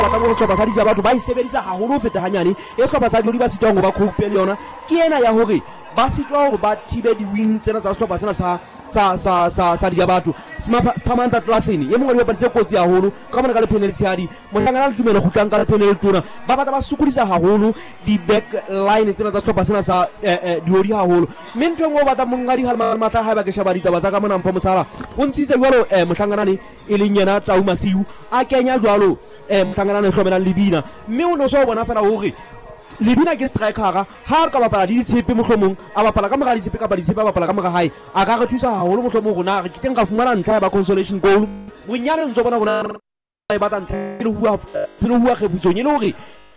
batla sehlopha sa Dijabatho ba sebedisa haholo ho feta hanyane sehlopha sa Dlodi ba sitwa go ba khoupe le yona ke ena ya hore ba sitwa go ba thibe di-wing tsena tsa sehlopha sena sa Dijabatho Spamanta Tlasini e mongwe wa dipapadi tse kotsi haholo ka mona ka le penalty hadi Mohlangana le Tumelo gutlang ka le penalty tona ba batla ba sokodisa haholo di-back line tsena tsa sehlopha sena sa Dlodi haholo mme ntho engwe o batla mongadi ha matla ha ba ke sheba ditaba tsa ka mona Mpho Mosala o ntshitse jwalo Mohlangana e leng yena Tau Masiu a kenya jwalo Mohlangana le hlomelang Lebina mme o no so bona fela hore Lebina ke striker ha ka bapala di tshepe mohlomong a bapala ka mora di tshepe ka ba di tshepe a bapala ka mora hae a ka re thusa haholo mohlomong rona re kiteng ka fumana ntlha ba consolation goal bonyane ntse bona e batla ntlha le hua kgefutsong e le hore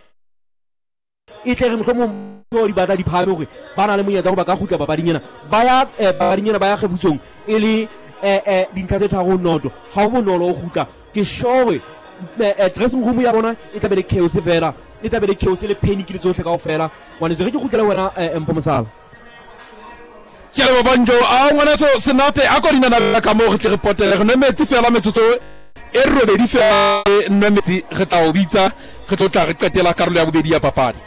e tle re mohlomong di batla di phame hore ba na le monyetla go ba ka khutla papading ena ba ya papading ena ba ya kgefutsong e le dintlha tse tharo noto ha o bonolo o khutla ke sure dressing room ya bona e tla be le chaos fela e tla be le chaos le panic le tsohle kaofela wane re ke khutlela wena Mpho Mosala ke le bonjo a ngwana so senate a ko dina na ka mo re tle reportele re no metsi fela metsotso e robedi fela nno metsi re tla o bitsa re tlo tla re qetela karolo ya bobedi ya papadi